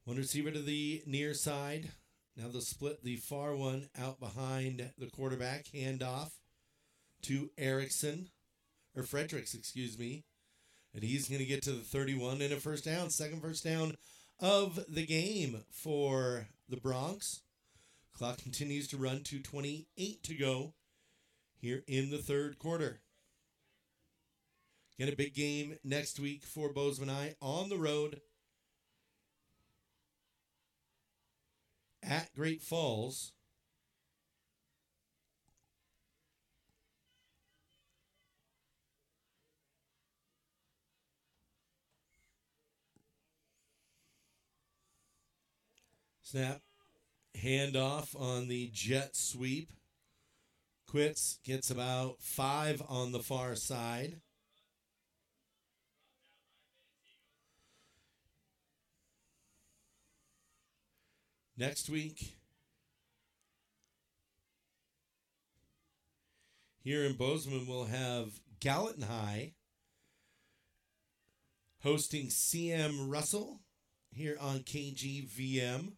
One receiver to the near side. Now they'll split the far one out behind the quarterback. Handoff to Fredericks, excuse me. And he's going to get to the 31 and a first down. Second first down of the game for the Broncs. Clock continues to run. 2:28 to go here in the third quarter. Get a big game next week for Bozeman High on the road at Great Falls. Snap. Handoff on the jet sweep. Quits, gets about 5 on the far side. Next week, here in Bozeman, we'll have Gallatin High hosting CM Russell here on KGVM.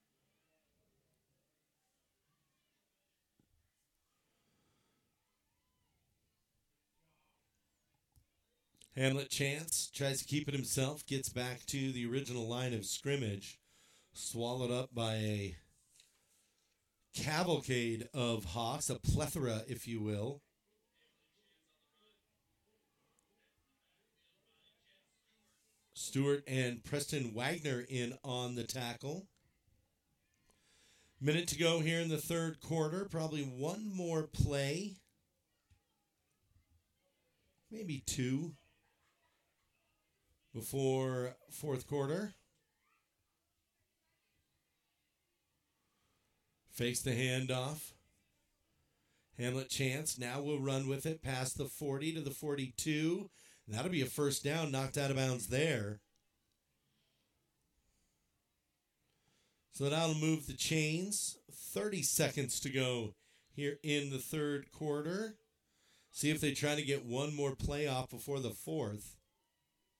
Hamlet Chance tries to keep it himself, gets back to the original line of scrimmage, swallowed up by a cavalcade of Hawks, a plethora, if you will. Stewart and Preston Wagner in on the tackle. Minute to go here in the third quarter. Probably one more play. Maybe two before fourth quarter. Fakes the handoff. Hamlet Chance now will run with it past the 40 to the 42. And that'll be a first down, knocked out of bounds there. So that'll move the chains. 30 seconds to go here in the third quarter. See if they try to get one more play off before the fourth.